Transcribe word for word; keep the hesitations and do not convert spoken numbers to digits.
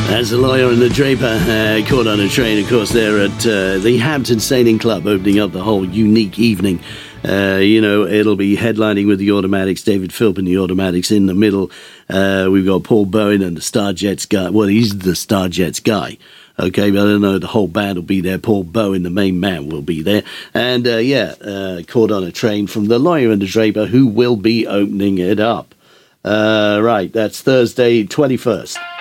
As the Lawyer and the Draper uh, caught on a train, of course, they're at uh, the Hampton Sailing Club, opening up the whole unique evening. Uh, you know, it'll be headlining with the Automatics, David Philp and the Automatics in the middle. Uh, we've got Paul Bowen and the Starjets guy. Well, he's the Starjets guy. Okay, but I don't know, the whole band will be there. Paul Bowen, the main man, will be there. And, uh, yeah, uh, caught on a train from the Lawyer and the Draper, who will be opening it up. Uh, right, that's Thursday, twenty-first.